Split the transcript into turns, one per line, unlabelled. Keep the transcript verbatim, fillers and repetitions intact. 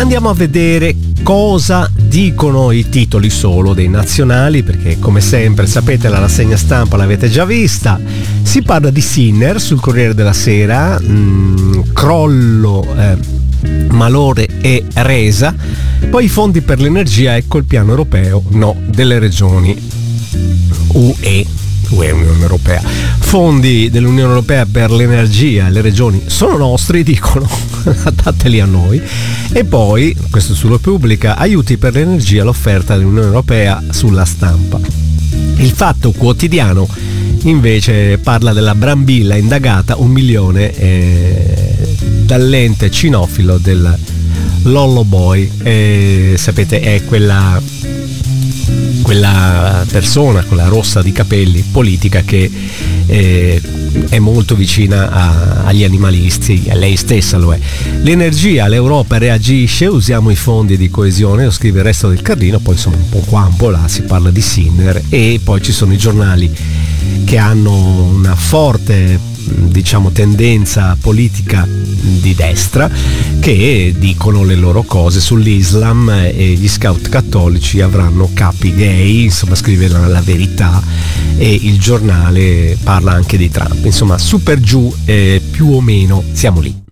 Andiamo a vedere cosa dicono i titoli solo dei nazionali, perché come sempre sapete la rassegna stampa l'avete già vista. Si parla di Sinner sul Corriere della Sera, mh, crollo, eh, malore e resa, poi i fondi per l'energia, ecco il piano europeo, no, delle regioni U E. U E, Unione Europea. Fondi dell'Unione Europea per l'energia, le regioni sono nostri, dicono, dateli a noi. E poi, questo su Repubblica, aiuti per l'energia, l'offerta dell'Unione Europea sulla stampa. Il Fatto Quotidiano invece parla della Brambilla indagata un milione eh, dall'ente cinofilo del Lollo Boy. Eh, sapete, è quella quella persona con la rossa di capelli politica che eh, è molto vicina a, agli animalisti, a lei stessa lo è. L'energia, l'Europa reagisce, usiamo i fondi di coesione, lo scrive il Resto del Carlino, poi insomma un po' qua, un po' là si parla di Sinner, e poi ci sono i giornali che hanno una forte, diciamo, tendenza politica di destra, che dicono le loro cose sull'Islam e gli scout cattolici avranno capi gay, insomma scrive la, la Verità, e il giornale parla anche di Trump, insomma super giù, eh, più o meno siamo lì.